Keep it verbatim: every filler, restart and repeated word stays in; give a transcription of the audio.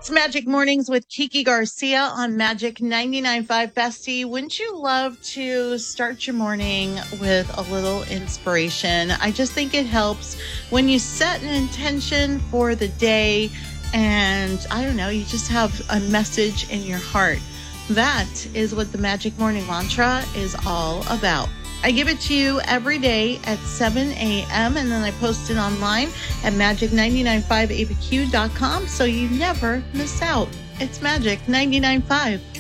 It's Magic Mornings with Kiki Garcia on Magic ninety-nine point five. Bestie, wouldn't you love to start your morning with a little inspiration? I just think it helps when you set an intention for the day and, I don't know, you just have a message in your heart. That is what the Magic Morning Mantra is all about. I give it to you every day at seven a.m. and then I post it online at magic ninety-nine point five a b q dot com so you never miss out. It's Magic ninety-nine point five.